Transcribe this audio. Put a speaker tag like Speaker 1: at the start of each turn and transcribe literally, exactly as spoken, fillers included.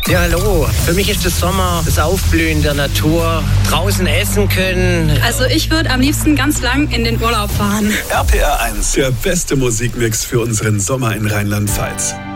Speaker 1: Ja, hallo. Für mich ist das Sommer das Aufblühen der Natur, draußen essen können.
Speaker 2: Also ich würde am liebsten ganz lang in den Urlaub fahren.
Speaker 3: R P R eins, der beste Musikmix für unseren Sommer in Rheinland-Pfalz.